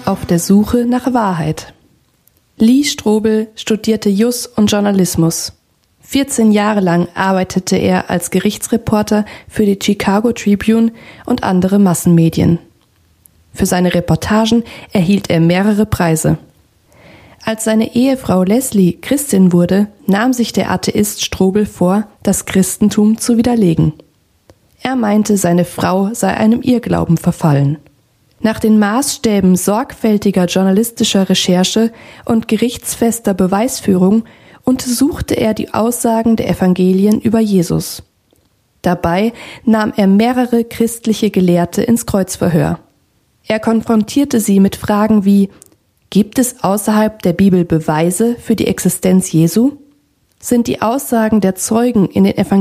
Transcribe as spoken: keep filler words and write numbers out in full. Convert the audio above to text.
Auf der Suche nach Wahrheit. Lee Strobel studierte Jus und Journalismus. vierzehn Jahre lang arbeitete er als Gerichtsreporter für die Chicago Tribune und andere Massenmedien. Für seine Reportagen erhielt er mehrere Preise. Als seine Ehefrau Leslie Christin wurde, nahm sich der Atheist Strobel vor, das Christentum zu widerlegen. Er meinte, seine Frau sei einem Irrglauben verfallen. Nach den Maßstäben sorgfältiger journalistischer Recherche und gerichtsfester Beweisführung untersuchte er die Aussagen der Evangelien über Jesus. Dabei nahm er mehrere christliche Gelehrte ins Kreuzverhör. Er konfrontierte sie mit Fragen wie: Gibt es außerhalb der Bibel Beweise für die Existenz Jesu? Sind die Aussagen der Zeugen in den Evangelien